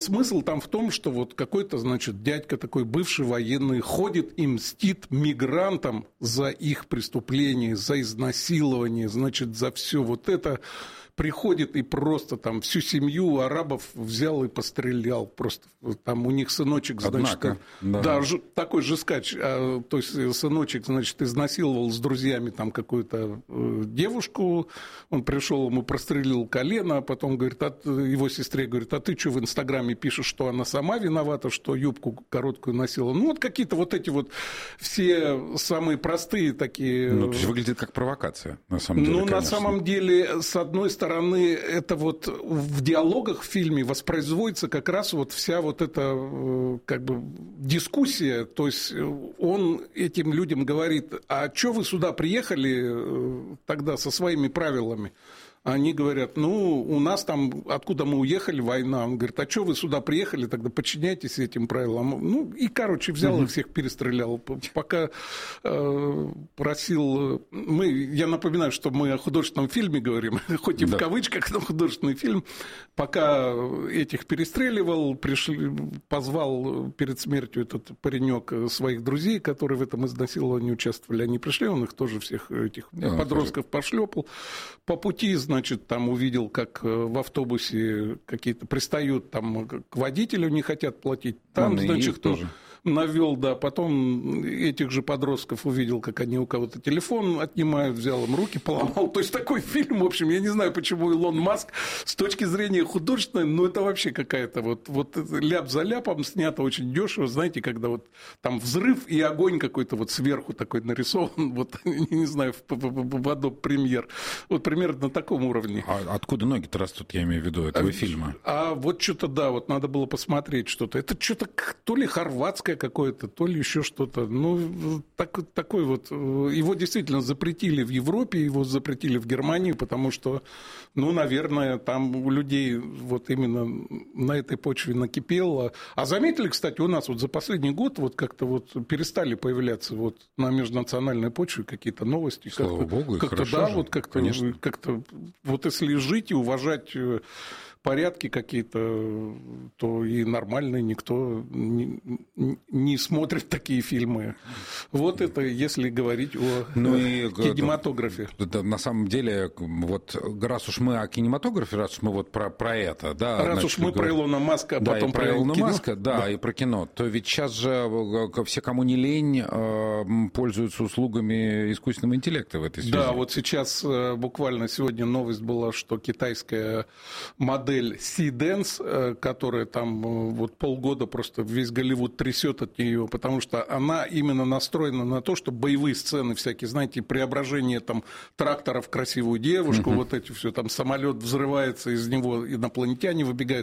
смысл там в том, что вот какой-то, значит, дядька такой бывший военный ходит и мстит мигрантам за их преступления, за изнасилование, значит, за все вот это. Приходит и просто там всю семью арабов взял и пострелял. Просто там у них сыночек, значит, да, такой жескач. То есть сыночек, значит, изнасиловал с друзьями там какую-то девушку. Он пришел, ему прострелил колено, а потом говорит, его сестре говорит, а ты что в Инстаграме пишешь, что она сама виновата, что юбку короткую носила? Ну, вот какие-то вот эти вот все самые простые такие... Ну, то есть выглядит как провокация, на самом деле, Ну, на самом деле, с одной стороны, это вот в диалогах в фильме воспроизводится как раз вот вся вот эта как бы дискуссия, то есть он этим людям говорит, а что вы сюда приехали тогда со своими правилами? Они говорят, ну, у нас там, откуда мы уехали, война. Он говорит, а что вы сюда приехали, тогда подчиняйтесь этим правилам. Ну, и, короче, взял и всех перестрелял. Пока просил... Я напоминаю, что мы о художественном фильме говорим, хоть и в кавычках, но художественный фильм. Пока этих перестреливал, позвал перед смертью этот паренек своих друзей, которые в этом изнасиловании участвовали. Они пришли, он их тоже всех этих подростков пошлепал. По пути, значит, там увидел, как в автобусе какие-то пристают там к водителю, не хотят платить. Там, значит, тоже навел, да, потом этих же подростков увидел, как они у кого-то телефон отнимают, взял им руки, поломал. То есть такой фильм, в общем, я не знаю, почему Илон Маск с точки зрения художественной, но это вообще какая-то вот ляп за ляпом снято очень дешево, знаете, когда вот там взрыв и огонь какой-то вот сверху такой нарисован, вот, не знаю, в Adobe Premiere. Вот примерно на таком уровне. А откуда ноги-то растут, я имею в виду, этого фильма? А вот что-то, да, вот надо было посмотреть что-то. Это что-то то ли хорватское какое-то, то ли еще что-то. Ну, такой вот. Его действительно запретили в Европе, его запретили в Германии, потому что, ну, наверное, там у людей вот именно на этой почве накипело. А заметили, кстати, у нас вот за последний год вот как-то вот перестали появляться вот на межнациональной почве какие-то новости. Слава богу, и хорошо да, же, вот как-то вот если жить и уважать порядки какие-то, то и нормально, никто не смотрит такие фильмы. Вот это если говорить о кинематографе. На самом деле, вот раз уж мы о кинематографе, раз уж мы вот про это, да. Раз уж мы про Илона Маска, а потом про Илона Маска, да, и про кино, то ведь сейчас же все, кому не лень, пользуются услугами искусственного интеллекта в этой связи. Да, вот сейчас буквально сегодня новость была, что китайская модель Sea-Dance, которая там вот полгода просто весь Голливуд трясет от нее, потому что она именно настроена на то, что боевые сцены всякие, знаете, преображение там трактора в красивую девушку, вот эти все, там самолет взрывается, из него инопланетяне выбегают.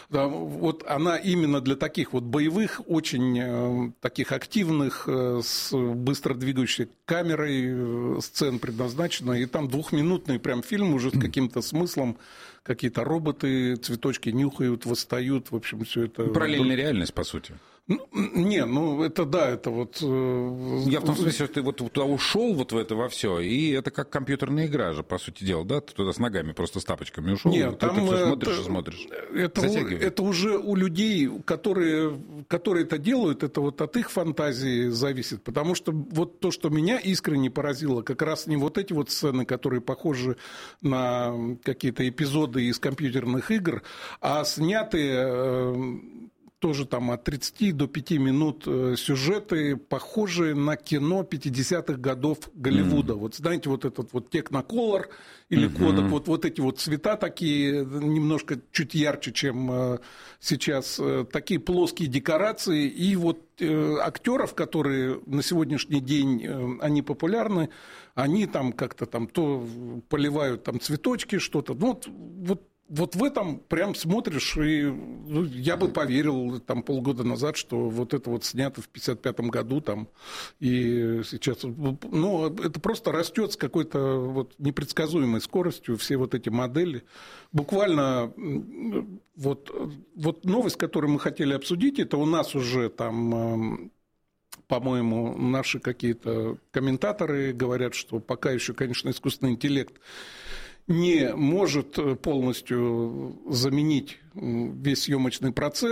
Вот она именно для таких вот боевых, очень таких активных, с быстро двигающей камерой сцен предназначена, и там двухминутный прям фильм уже с каким-то смыслом, какие-то роботы, цветочки нюхают, восстают, в общем, все это... Параллельная реальность, по сути. Не, ну это да, это вот... Я в том смысле, что ты вот туда ушел вот в это во все, и это как компьютерная игра же, по сути дела, да? Ты туда с ногами просто с тапочками ушел, нет, там ты смотришь и смотришь. Это уже у людей, которые это делают, это вот от их фантазии зависит, потому что вот то, что меня искренне поразило, как раз не вот эти вот сцены, которые похожи на какие-то эпизоды из компьютерных игр, а снятые... тоже там от 30 до 5 минут сюжеты, похожие на кино 50-х годов Голливуда. Вот знаете, вот этот вот техноколор или кодек, вот эти вот цвета такие, немножко чуть ярче, чем сейчас, такие плоские декорации, и вот актеров, которые на сегодняшний день, они популярны, они там как-то там то поливают там цветочки, что-то, ну вот в этом прям смотришь, и я бы поверил там полгода назад, что вот это вот снято в 1955 году там, и сейчас, ну, это просто растет с какой-то вот непредсказуемой скоростью, все вот эти модели. Буквально вот новость, которую мы хотели обсудить, это у нас уже там... По-моему, наши какие-то комментаторы говорят, что пока еще, конечно, искусственный интеллект не может полностью заменить весь съемочный процесс.